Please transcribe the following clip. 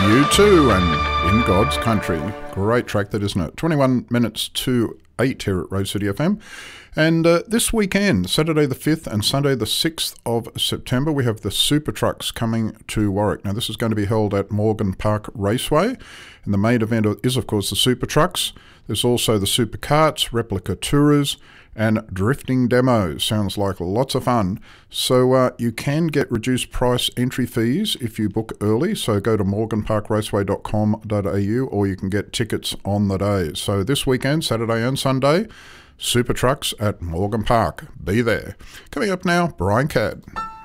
U2 and In God's Country. Great track that, isn't it? 21 minutes to 8 here at Rose City FM. And this weekend, Saturday the 5th and Sunday the 6th of September, we have the Super Trucks coming to Warwick. Now, this is going to be held at Morgan Park Raceway. And the main event is, of course, the Super Trucks. There's also the Super Karts, replica tourers, and drifting demos. Sounds like lots of fun. So you can get reduced price entry fees if you book early. So go to morganparkraceway.com.au or you can get tickets on the day. So this weekend, Saturday and Sunday, Super Trucks at Morgan Park. Be there. Coming up now, Brian Cadd.